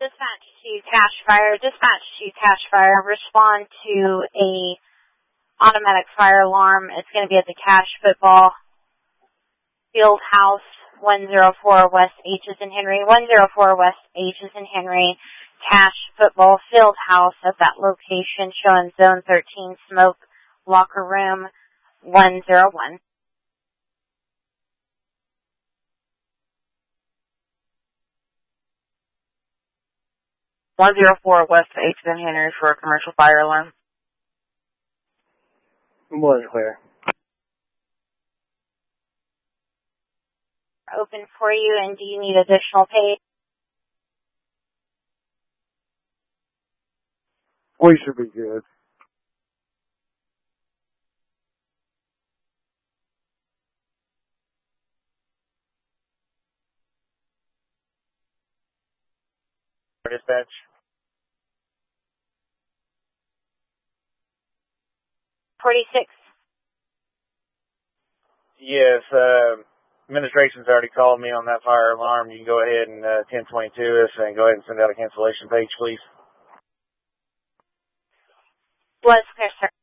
Dispatch to Cash Fire. Dispatch to Cash Fire. Respond to a automatic fire alarm. It's going to be at the Cash Football Field House, 104 West H is in Henry. 104 West H is in Henry. Cash Football Field House at that location, showing Zone 13 Smoke Locker Room 101. West H in Henry for a commercial fire alarm. Was clear. Open for you, and do you need additional pay? We should be good. Dispatch. $46. Yes, administration's already called me on that fire alarm. You can go ahead and 1022 us and go ahead and send out a cancellation page, please. Was clear, sir.